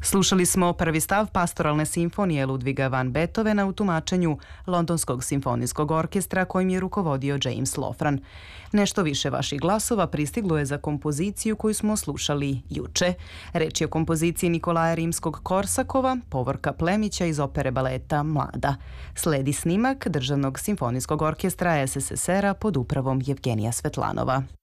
Slušali smo prvi stav pastoralne simfonije Ludviga van Beethovena u tumačenju Londonskog simfonijskog orkestra kojim je rukovodio James Lofran. Nešto više vaših glasova pristiglo je za kompoziciju koju smo slušali juče. Reč je o kompoziciji Nikolaja Rimskog-Korsakova, Povorka Plemića iz opere baleta Mlada. Sledi snimak Državnog simfonijskog orkestra SSSR-a pod upravom Jevgenija Svetlanova.